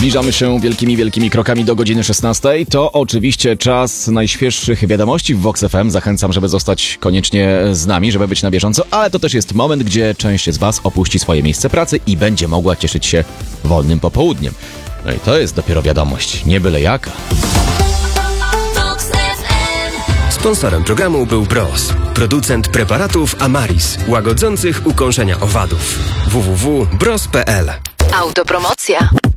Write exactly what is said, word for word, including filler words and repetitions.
Zbliżamy się wielkimi, wielkimi krokami do godziny szesnastej. To oczywiście czas najświeższych wiadomości w Vox F M. Zachęcam, żeby zostać koniecznie z nami, żeby być na bieżąco, ale to też jest moment, gdzie część z Was opuści swoje miejsce pracy i będzie mogła cieszyć się wolnym popołudniem. No i to jest dopiero wiadomość, nie byle jaka. Sponsorem programu był Bros, producent preparatów Amaris, łagodzących ukąszenia owadów. w w w kropka bros kropka p l. Autopromocja.